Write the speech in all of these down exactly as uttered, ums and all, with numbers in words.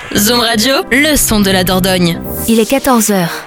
Zoom Radio, le son de la Dordogne. Il est quatorze heures.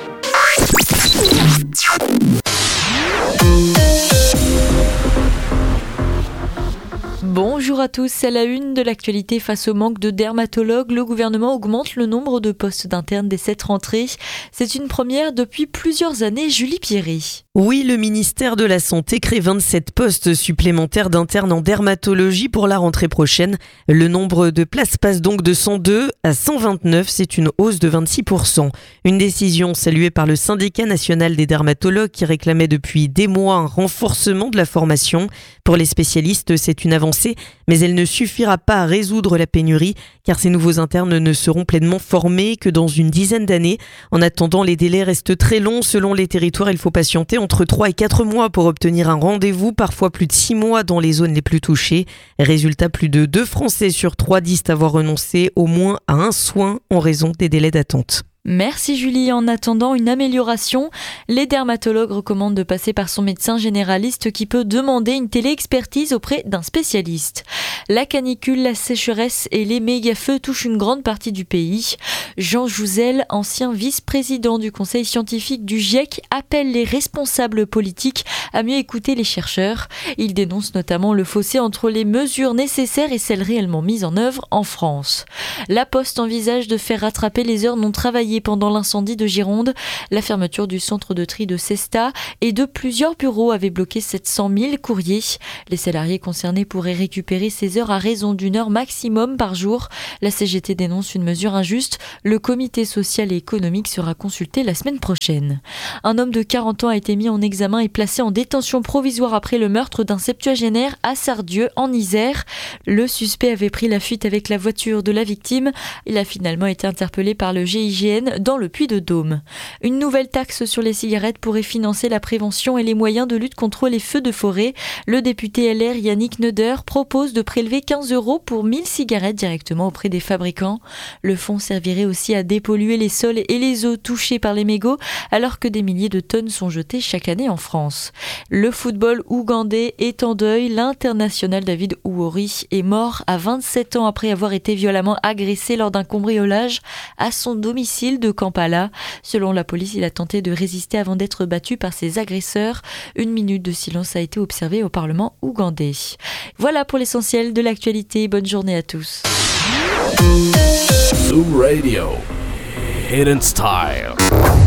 Bonjour à tous, c'est la une de l'actualité. Face au manque de dermatologues, le gouvernement augmente le nombre de postes d'internes dès cette rentrée. C'est une première depuis plusieurs années. Julie Pierry. Oui, le ministère de la Santé crée vingt-sept postes supplémentaires d'internes en dermatologie pour la rentrée prochaine. Le nombre de places passe donc de cent deux à cent vingt-neuf, c'est une hausse de vingt-six pour cent. Une décision saluée par le syndicat national des dermatologues qui réclamait depuis des mois un renforcement de la formation. Pour les spécialistes, c'est une avancée, mais elle ne suffira pas à résoudre la pénurie car ces nouveaux internes ne seront pleinement formés que dans une dizaine d'années. En attendant, les délais restent très longs. Selon les territoires, il faut patienter entre trois et quatre mois pour obtenir un rendez-vous, parfois plus de six mois dans les zones les plus touchées. Résultat, plus de deux Français sur trois disent avoir renoncé au moins à un soin en raison des délais d'attente. Merci Julie. En attendant une amélioration, les dermatologues recommandent de passer par son médecin généraliste qui peut demander une télé-expertise auprès d'un spécialiste. La canicule, la sécheresse et les méga-feux touchent une grande partie du pays. Jean Jouzel, ancien vice-président du conseil scientifique du GIEC, appelle les responsables politiques à mieux écouter les chercheurs. Il dénonce notamment le fossé entre les mesures nécessaires et celles réellement mises en œuvre en France. La Poste envisage de faire rattraper les heures non travaillées pendant l'incendie de Gironde. La fermeture du centre de tri de Cesta et de plusieurs bureaux avait bloqué sept cent mille courriers. Les salariés concernés pourraient récupérer ces heures à raison d'une heure maximum par jour. La C G T dénonce une mesure injuste. Le comité social et économique sera consulté la semaine prochaine. Un homme de quarante ans a été mis en examen et placé en détention provisoire après le meurtre d'un septuagénaire à Sardieu en Isère. Le suspect avait pris la fuite avec la voiture de la victime. Il a finalement été interpellé par le G I G N dans le Puy-de-Dôme. Une nouvelle taxe sur les cigarettes pourrait financer la prévention et les moyens de lutte contre les feux de forêt. Le député L R Yannick Neuder propose de prélever quinze euros pour mille cigarettes directement auprès des fabricants. Le fonds servirait aussi à dépolluer les sols et les eaux touchées par les mégots alors que des milliers de tonnes sont jetées chaque année en France. Le football ougandais est en deuil. L'international David Ouori est mort à vingt-sept ans après avoir été violemment agressé lors d'un cambriolage à son domicile de Kampala. Selon la police, il a tenté de résister avant d'être battu par ses agresseurs. Une minute de silence a été observée au Parlement ougandais. Voilà pour l'essentiel de l'actualité. Bonne journée à tous. Zoom Radio. Hidden Style.